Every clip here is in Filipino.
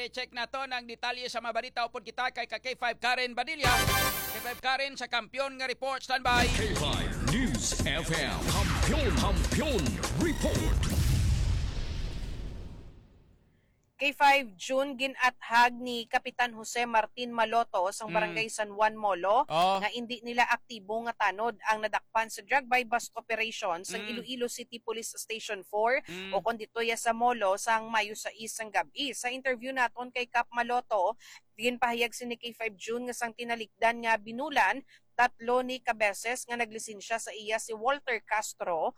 check na to ng detalye sa mga balita upod kita kay K5 Karen Badilla. K5 Karen sa kampiyon nga report. Standby. K5 News FM. Kampiyon report. K5 June ginathag ni Kapitan Jose Martin Maloto sang Barangay San Juan Molo nga hindi nila aktibo nga tanod ang nadakpan sa drug by bust operation sa Iloilo City Police Station 4 o konditoya sa Molo sang Mayo 6 sang gabi. Sa interview naton kay Kap Maloto, ginpahayag si ni K5 June nga sang tinalikdan nga binulan tatlo ni kabeses nga naglisensya sa iya si Walter Castro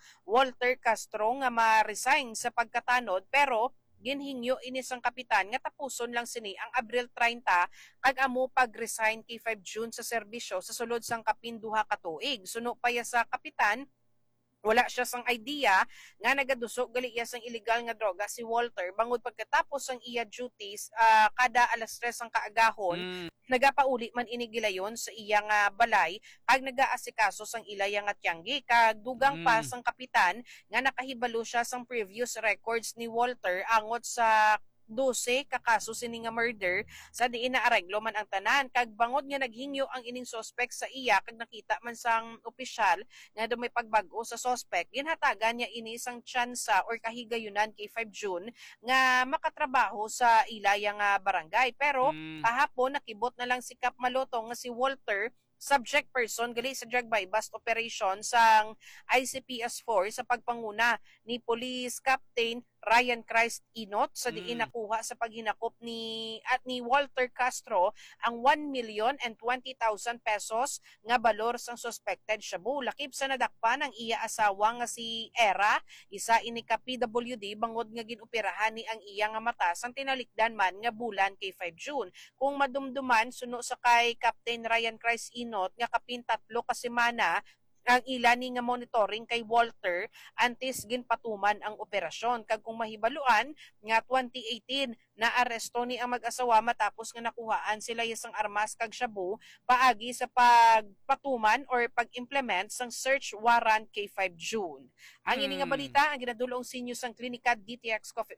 nga ma-resign sa pagkatanod pero ginhingyo inisang kapitan nga tapuson lang sini ang Abril 30 kag amo pag-resign kay 5 June sa serbisyo sa sulod sang kapin duha ka tuig. Suno pa ya sa kapitan, wala siya sang idea nga nagadusok gali iya sang illegal nga droga si Walter bangod pagkatapos sang iya duties kada alas 3 ang kaagahon. Nagapauli man inigilayon sa iyang balay kag nagaasikaso sang ilaya nga tiyanggi kag dugang pa sang kapitan nga nakahibalo siya sang previous records ni Walter angot sa 12 kakaso sini nga murder sa diin na areglo man ang tanan kag bangod nga naghingyo ang ining suspect sa iya kag nakita man sang opisyal nga may pagbag-o sa suspect ginhatagan niya ini sang tsansa or kahigayunan kay 5 June nga makatrabaho sa ilaya nga barangay pero kahapon nakibot na lang si Kap Maloto nga si Walter subject person gali sa drug by bust operation sang ICPS-4 sa pagpanguna ni Police Captain Ryan Christ Inot sa diin nakuha sa paghinakop ni Walter Castro ang 1,020,000 pesos nga balor sang suspected shabu. Lakip sa nadakpan ang iya asawa nga si Era, isa ini ka PWD bangod nga ginoperahan ni ang iya nga mata sang tinalikdan man nga bulan kay 5 June. Kung madumduman suno sa kay Captain Ryan Christ Inot nga kapin 3 ka semana ang ilani nga monitoring kay Walter antes ginpatuman ang operasyon. Kag kung mahibaluan nga 2018 na aresto ni ang mag-asawa matapos nga nakuhaan sila isang armas kag shabu paagi sa pagpatuman or pag-implement sang search warrant kay 5 June. Ang ini nga balita ang ginadulong sinyo sang klinika DTX Coffee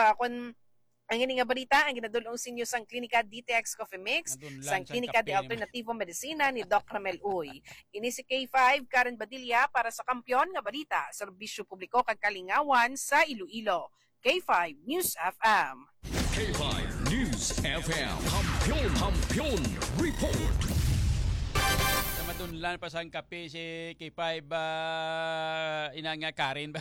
ang ini nga balita ang ginadulong sinyo sang klinika DTX Coffee Mix sang klinika de Alternativo Medicina ni Doc Ramel Uy. Ini si K5 Karen Badilla para sa kampiyon nga balita, serbisyo publiko kag kalingawan sa Iloilo. K5 News FM. K5 News FM. Kampiyon report. Sa madunlan pa sang kape si K5 inanga Karen ba?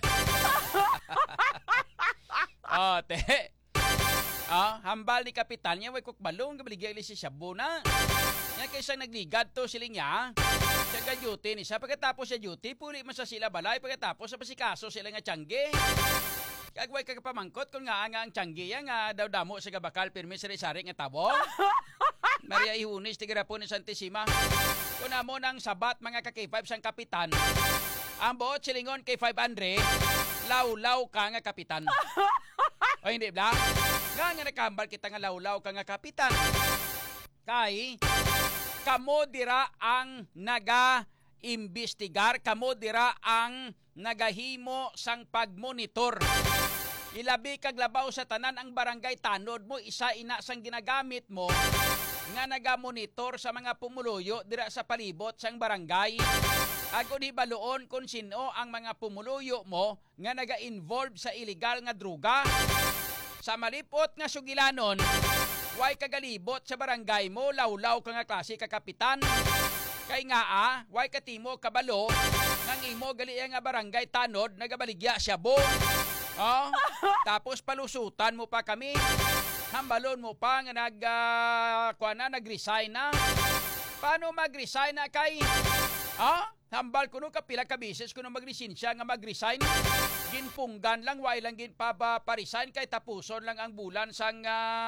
Te. Hambal ni kapitan niya, way kukbalong, kabaligyan si Shabu na. Yan kaya siyang nagligad to sila niya. Siya ka duty ni siya. Pagkatapos siya duty, puli man sa sila balay. Pagkatapos sa pasikaso sila nga tiyanggi. Kagway kagapamangkot kung nga ang tiyanggi yan nga daw damo sa gabakal pirmi sa risari nga tabo. Maria Ihunis, tigira po ni Santissima. Kung na mo ng sabat mga ka-K5 sang kapitan, ang buot silingon kay 500, law-law ka nga kapitan. O hindi ba? Nga nakambal kita nga law-law ka nga kapitan. Kay, kamo dira ang naga-imbestigar, kamo dira ang nagahimo sang pagmonitor. Ilabi kag labaw sa tanan ang barangay tanod mo, isa ina sang ginagamit mo nga naga-monitor sa mga pumuluyo dira sa palibot sang barangay. Ako di baluon kung sino ang mga pumuluyo mo nga naga-involve sa illegal nga droga. Sa malipot nga sugilanon, way kagalibot sa barangay mo, law-law ka nga klase ka kapitan. Kay nga way katimo kabalo, nang imo gali nga barangay tanod, nagabaligya siya bo. Tapos palusutan mo pa kami. Hambalon mo pa nga nag-resign na. Paano mag-resign na kay? Hambal ko nung kapila ka bisis ko nung mag-resensya nga mag-resign. Ginpunggan lang, way lang ginpa-resign kay tapuson lang ang bulan sang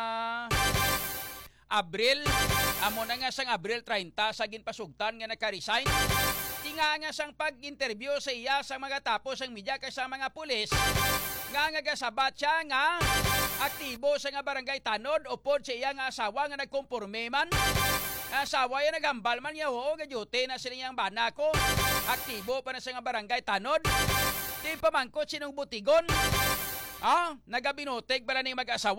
Abril. Amo na nga sang Abril 30 sa ginpasugtan nga naka-resign. Tinga nga sang pag-interview sa iya sa mga tapos ang media kay sa mga pulis. Nga sabat siya nga aktibo sa nga barangay tanod upod sa iya nga asawa nga nagkomporme man. Asawa yan nagambal man niya ho, gadyute na sila niyang bana ko. Aktibo pa na sa nga barangay tanod. Di pamangkot sinong butigon. Nagabinutig pala ni mag-asawa.